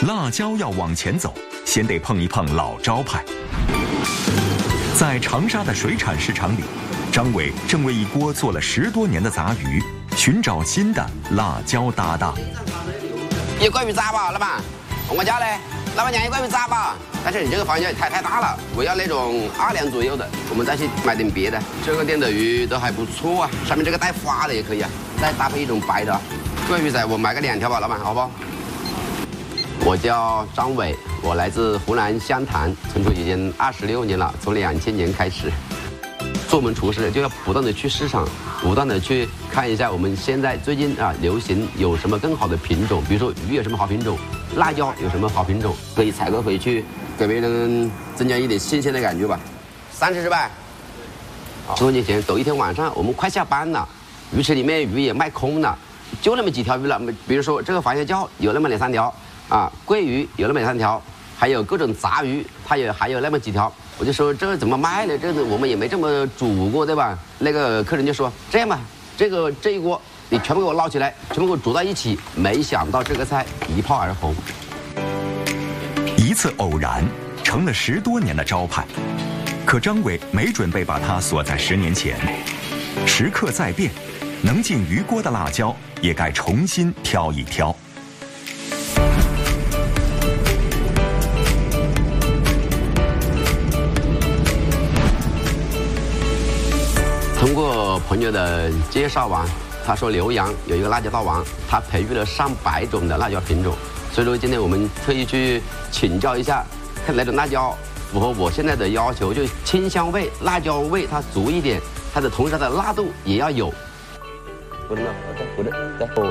辣椒要往前走，先得碰一碰老招牌。在长沙的水产市场里，张伟正为一锅做了10多年的杂鱼寻找新的辣椒搭档。 一块鱼炸吧，老板。我家呢，老板娘一块鱼炸吧。但是你这个房间太大了，我要那种2两左右的。我们再去买点别的。这个店的鱼都还不错啊，上面这个带花的也可以啊，再搭配一种白的。桂鱼仔我买个2条吧，老板，好不好？我叫张伟，我来自湖南湘潭，存储已经26年了，从2000年开始。做我们厨师就要不断的去市场，不断的去看一下我们现在最近流行有什么更好的品种，比如说鱼有什么好品种，辣椒有什么好品种，可以采购回去，给别人增加一点新鲜的感觉吧。30是吧？10多年前，有一天晚上我们快下班了，鱼池里面鱼也卖空了，就那么几条鱼了。比如说这个黄花椒有那么2、3条啊，桂鱼有那么2、3条，还有各种杂鱼，它也还有那么几条。我就说这怎么卖呢？这我们也没这么煮过，对吧？那个客人就说这样吧，这一锅你全部给我捞起来，全部给我煮到一起。没想到这个菜一炮而红。 一次偶然成了10多年的招牌，可张伟没准备把它锁在10年前。时刻在变，能进鱼锅的辣椒也该重新挑一挑。 通过朋友的介绍他说浏阳有一个辣椒大王，他培育了上百种的辣椒品种，所以说今天我们特意去请教一下，看哪种辣椒符合我现在的要求，就清香味、辣椒味它足一点，它的同时它的辣度也要有。